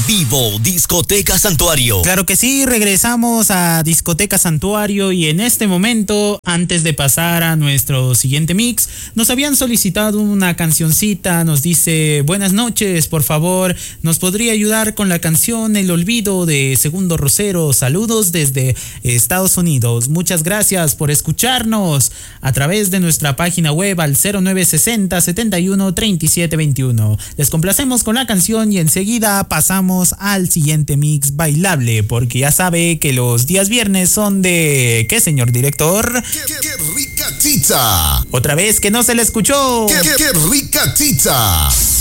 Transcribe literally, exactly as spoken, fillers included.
vivo, Discoteca Santuario. Claro que sí, regresamos a Discoteca Santuario y en este momento, antes de pasar a nuestro siguiente mix, nos habían solicitado una cancioncita. Nos dice: buenas noches, por favor, ¿nos podría ayudar con la canción El Olvido de Segundo Rosero? Saludos desde Estados Unidos. Muchas gracias por escucharnos a través de nuestra página web al cero nueve sesenta, setenta y uno, treinta y siete veintiuno. Les complacemos con la canción y enseguida pasamos al siguiente mix bailable, porque ya sabe que los días viernes son de... ¿qué, señor director? ¡Qué, qué, qué rica chicha! Otra vez que no se le escuchó. ¡Qué, qué rica chicha!